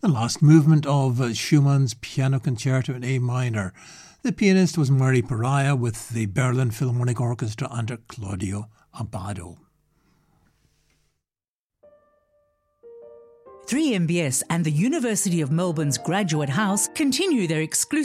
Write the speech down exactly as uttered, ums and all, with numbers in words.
The last movement of uh, Schumann's Piano Concerto in A minor. The pianist was Murray Pariah with the Berlin Philharmonic Orchestra under Claudio Abbado. three M B S and the University of Melbourne's Graduate House continue their exclusive